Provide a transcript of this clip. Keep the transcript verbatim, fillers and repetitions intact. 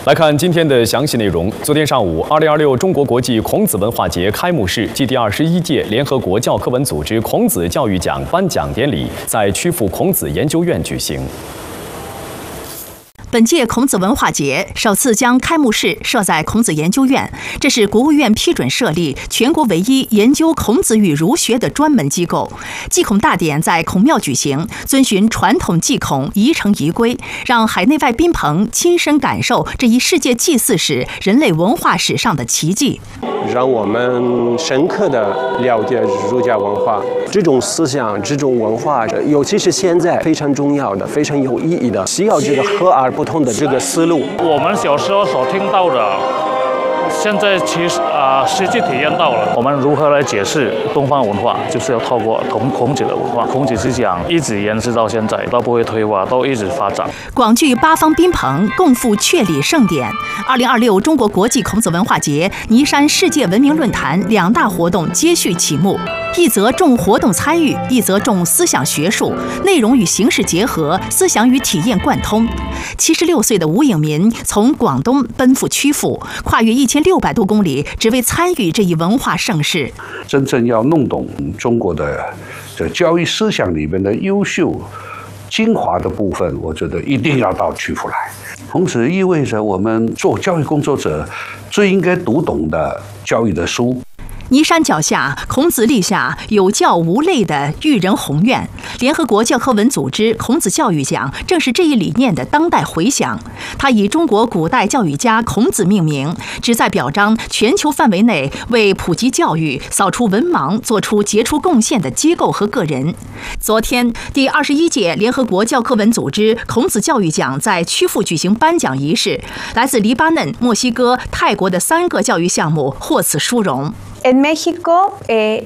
来看今天的详细内容。昨天上午，二零二六中国国际孔子文化节开幕式暨第二十一届联合国教科文组织孔子教育奖颁奖典礼在曲阜孔子研究院举行。 本届孔子文化节首次将开幕式设在孔子研究院，这是国务院批准设立全国唯一研究孔子与儒学的专门机构。祭孔大典在孔庙举行，遵循传统祭孔仪程仪规，让海内外宾朋亲身感受这一世界祭祀史、人类文化史上的奇迹， 让我们深刻地了解儒家文化。这种思想、这种文化，尤其是现在非常重要的、非常有意义的，需要这个和而不同的这个思路。 我们小时候所听到的，现在其实啊、呃、实际体验到了。我们如何来解释东方文化，就是要透过孔孔子的文化。孔子思想一直延续到现在，都不会退化，都一直发展。 广聚八方宾朋，共赴阙里盛典。二零二六中国国际孔子文化节尼山世界文明论坛两大活动接续启幕，一则重活动参与，一则重思想学术，内容与形式结合，思想与体验贯通。七十六岁的吴颖民从广东奔赴曲阜，跨越一千六百多公里，只为参与这一文化盛事。 真正要弄懂中国的这教育思想里面的优秀精华的部分，我觉得一定要到曲阜来。同时意味着我们做教育工作者最应该读懂的教育的书。 尼山脚下，孔子立下有教无类的育人宏愿。联合国教科文组织孔子教育奖正是这一理念的当代回响。它以中国古代教育家孔子命名，旨在表彰全球范围内为普及教育、扫除文盲做出杰出贡献的机构和个人。昨天，第二十一届联合国教科文组织孔子教育奖在曲阜举行颁奖仪式，来自黎巴嫩、墨西哥、泰国的三个教育项目获此殊荣。 En México, eh,